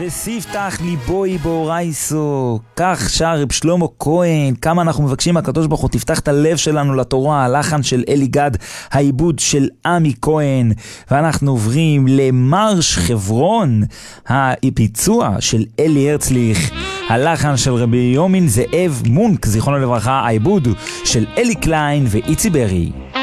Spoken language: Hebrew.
וספתח ליבוי באורייסו, כך שר רב שלמה כהן. כמה אנחנו מבקשים מהקדוש ברוך הוא תפתח את הלב שלנו לתורה. הלחן של אלי גד, העיבוד של עמי כהן. ואנחנו עוברים למרש חברון, הביצוע של אלי הרצליך, הלחן של רבי יומין זאב מונק זיכרונו לברכה, העיבוד של אלי קליין ואיצי ברי.